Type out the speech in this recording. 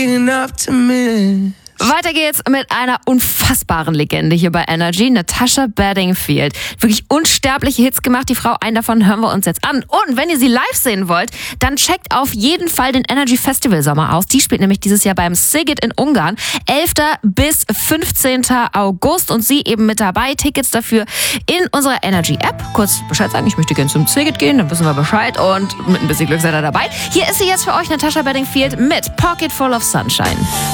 Weiter geht's mit einer unfassbaren Legende hier bei Energy, Natasha Bedingfield. Wirklich unsterbliche Hits gemacht, die Frau. Einen davon hören wir uns jetzt an. Und wenn ihr sie live sehen wollt, dann checkt auf jeden Fall den Energy Festival Sommer aus. Die spielt nämlich dieses Jahr beim Sziget in Ungarn, 11. bis 15. August. Und sie eben mit dabei. Tickets dafür in unserer Energy App. Kurz Bescheid sagen, ich möchte gerne zum Sziget gehen, dann wissen wir Bescheid. Und mit ein bisschen Glück seid ihr dabei. Hier ist sie jetzt für euch, Natasha Bedingfield mit Pocket Full of Sunshine.